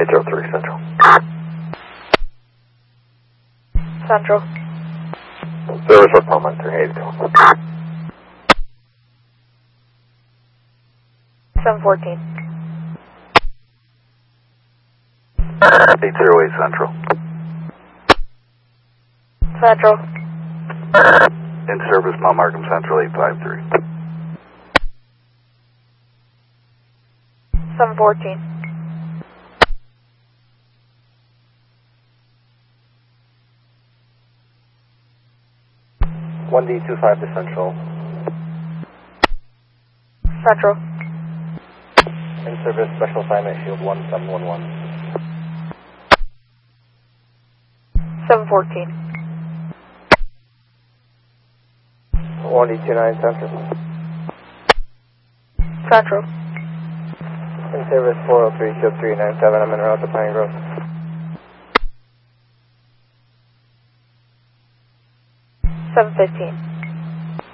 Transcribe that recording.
803 Central. Central. Service for Palmer 382. 714. 808 Central. Central. In service, Mount Markham Central 853. 714. One D25 to Central. Central. In service, special assignment shield 1711. 714. 1 D29 Central. Central. In service 403 shield 397. I'm en route to Pine Grove. 715.